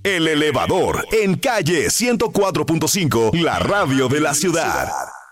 El Elevador, en calle 104.5, la radio de la ciudad.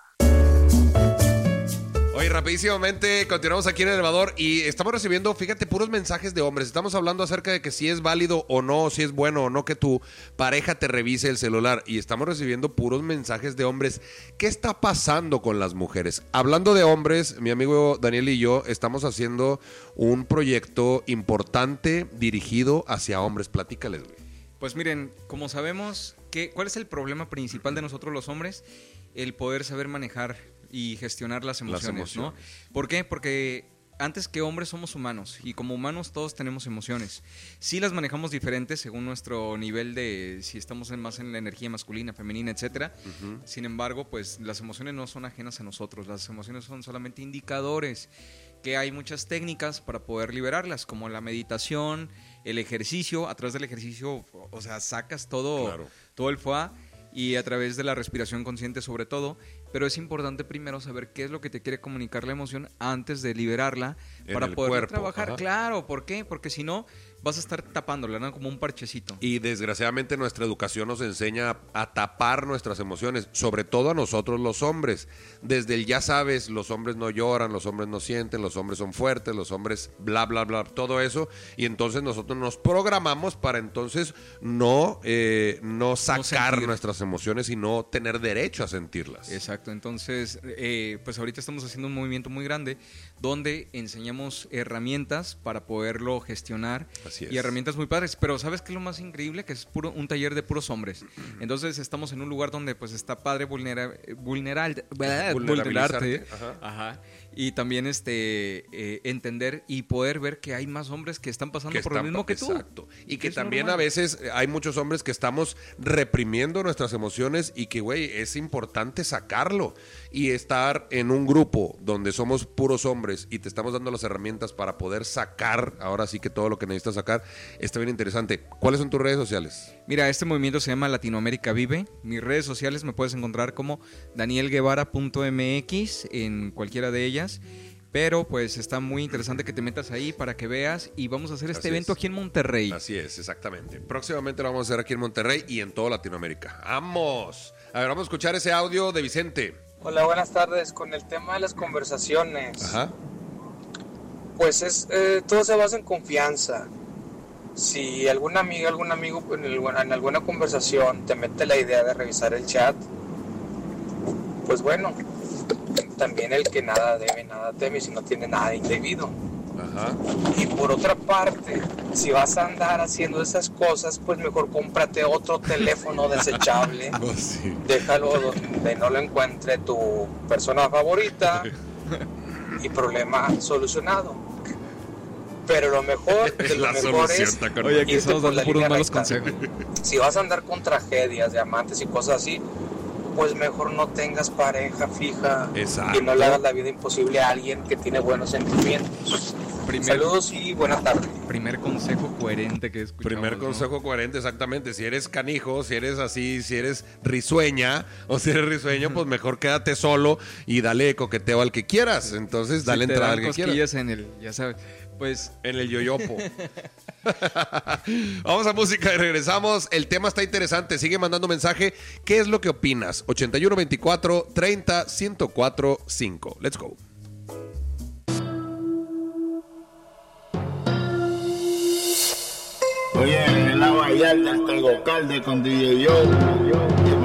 Oye, rapidísimamente, continuamos aquí en el elevador y estamos recibiendo, fíjate, puros mensajes de hombres. Estamos hablando acerca de que si es válido o no, si es bueno o no que tu pareja te revise el celular. Y estamos recibiendo puros mensajes de hombres. ¿Qué está pasando con las mujeres? Hablando de hombres, mi amigo Daniel y yo estamos haciendo un proyecto importante dirigido hacia hombres. Platícales, güey. Pues miren, como sabemos, ¿cuál es el problema principal de nosotros los hombres? El poder saber manejar y gestionar las emociones, ¿no? ¿Por qué? Porque antes que hombres somos humanos y como humanos todos tenemos emociones. Sí las manejamos diferentes según nuestro nivel de si estamos más en la energía masculina, femenina, etcétera. Sin embargo, pues las emociones no son ajenas a nosotros. Las emociones son solamente indicadores, que hay muchas técnicas para poder liberarlas, como la meditación, el ejercicio. A través del ejercicio, o sea, sacas todo el foie, y a través de la respiración consciente sobre todo, pero es importante primero saber qué es lo que te quiere comunicar la emoción antes de liberarla para poder trabajar. Ajá. Claro, ¿por qué? Porque si no vas a estar tapándola, ¿no? Como un parchecito. Y desgraciadamente nuestra educación nos enseña a tapar nuestras emociones, sobre todo a nosotros los hombres. Desde el ya sabes, los hombres no lloran, los hombres no sienten, los hombres son fuertes, los hombres bla, bla, bla, todo eso. Y entonces nosotros nos programamos para entonces no sacar nuestras emociones y no tener derecho a sentirlas. Exacto, entonces pues ahorita estamos haciendo un movimiento muy grande donde enseñamos herramientas para poderlo gestionar. Y herramientas muy padres, pero ¿sabes qué es lo más increíble? Que es un taller de puros hombres. Entonces estamos en un lugar donde pues está padre vulnerarte. Ajá. Y también entender y poder ver que hay más hombres que están pasando por lo mismo que tú. Exacto. Y que también normal. A veces hay muchos hombres que estamos reprimiendo nuestras emociones y que, güey, es importante sacarlo. Y estar en un grupo donde somos puros hombres y te estamos dando las herramientas para poder sacar, ahora sí que todo lo que necesitas sacar, está bien interesante. ¿Cuáles son tus redes sociales? Mira, este movimiento se llama Latinoamérica Vive. Mis redes sociales me puedes encontrar como danielguevara.mx en cualquiera de ellas. Pero pues está muy interesante que te metas ahí para que veas y vamos a hacer este evento aquí en Monterrey. Así es, exactamente. Próximamente lo vamos a hacer aquí en Monterrey y en toda Latinoamérica. ¡Vamos! A ver, vamos a escuchar ese audio de Vicente. Hola, buenas tardes. Con el tema de las conversaciones. Ajá. Pues todo se basa en confianza. Si alguna amiga, algún amigo en alguna conversación te mete la idea de revisar el chat, pues bueno, también el que nada debe, nada teme, si no tiene nada indebido. Ajá. Y por otra parte, si vas a andar haciendo esas cosas, pues mejor cómprate otro teléfono desechable. Oh, sí. Déjalo donde no lo encuentre tu persona favorita y problema solucionado. Pero lo mejor de lo mejor es oye, aquí estamos dando puros malos consejos. Si vas a andar con tragedias de amantes y cosas así, pues mejor no tengas pareja fija. Exacto. Y no le hagas la vida imposible a alguien que tiene buenos sentimientos. Saludos y buenas tardes. Primer consejo coherente que escuchamos. Primer consejo coherente, exactamente. Si eres canijo, si eres así, si eres risueña o si eres risueño, pues mejor quédate solo y dale coqueteo al que quieras. Entonces, dale entrada al que quieras. En el, ya sabes, pues en el yoyopo. Vamos a música y regresamos. El tema está interesante. Sigue mandando mensaje. ¿Qué es lo que opinas? 81 24 30 104 5. Let's go. Oye, en la Vallarta, hasta el Gocalde con DJ Yo.